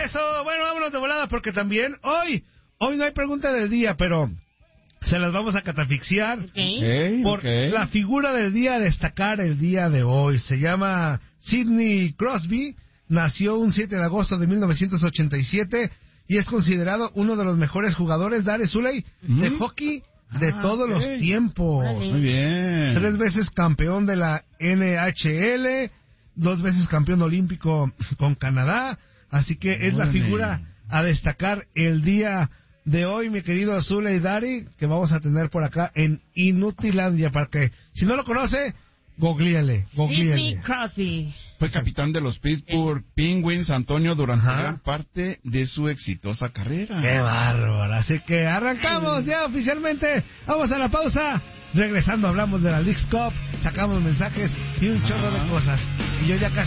Eso, bueno, vámonos de volada porque también hoy no hay pregunta del día, pero se las vamos a catafixiar por la figura del día a destacar el día de hoy. Se llama Sidney Crosby, nació un 7 de agosto de 1987 y es considerado uno de los mejores jugadores, Dare Zuley, de hockey de todos los tiempos. Muy bien. 3 veces campeón de la NHL, 2 veces campeón olímpico con Canadá. Así que es la figura a destacar el día de hoy, mi querido Zuley Dari, que vamos a tener por acá en Inutilandia, para que, si no lo conoce, googleale. Sidney Crosby. Fue capitán de los Pittsburgh Penguins, Antonio, durante gran parte de su exitosa carrera. ¡Qué bárbaro! Así que arrancamos ya oficialmente. Vamos a la pausa. Regresando hablamos de la Leagues Cup, sacamos mensajes y un chorro de cosas. Y yo ya casi